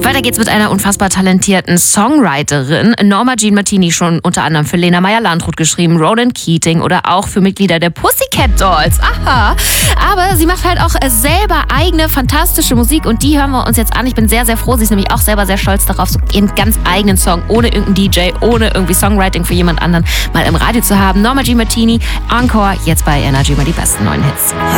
Weiter geht's mit einer unfassbar talentierten Songwriterin. Norma Jean Martini, schon unter anderem für Lena Meyer-Landrut geschrieben, Ronan Keating oder auch für Mitglieder der Pussycat Dolls. Aha. Aber sie macht halt auch selber eigene fantastische Musik und die hören wir uns jetzt an. Ich bin sehr, sehr froh. Sie ist nämlich auch selber sehr stolz darauf, so ihren ganz eigenen Song ohne irgendeinen DJ, ohne irgendwie Songwriting für jemand anderen mal im Radio zu haben. Norma Jean Martini, Encore, jetzt bei Energy, mal die besten neuen Hits.